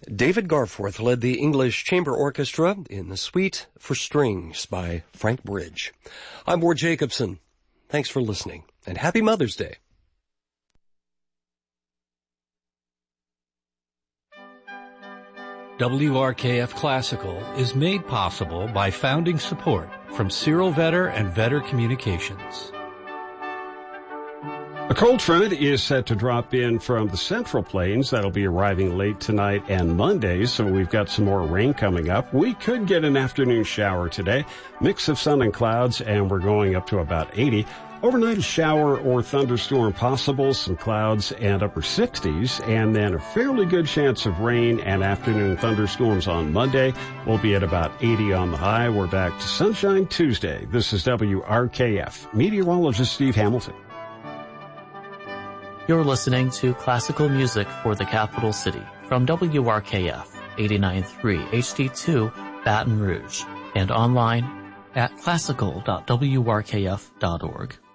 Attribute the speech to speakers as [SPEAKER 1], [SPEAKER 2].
[SPEAKER 1] David Garforth led the English Chamber Orchestra in the Suite for Strings by Frank Bridge. I'm Ward Jacobson. Thanks for listening, and happy Mother's Day.
[SPEAKER 2] WRKF Classical is made possible by founding support from Cyril Vetter and Vetter Communications.
[SPEAKER 3] A cold front is set to drop in from the Central Plains. That'll be arriving late tonight and Monday, so we've got some more rain coming up. We could get an afternoon shower today. Mix of sun and clouds, and we're going up to about 80. Overnight, a shower or thunderstorm possible, some clouds and upper 60s, and then a fairly good chance of rain and afternoon thunderstorms on Monday. We'll be at about 80 on the high. We're back to sunshine Tuesday. This is WRKF. Meteorologist Steve Hamilton.
[SPEAKER 4] You're listening to classical music for the capital city from WRKF 89.3 HD2 Baton Rouge and online at classical.wrkf.org.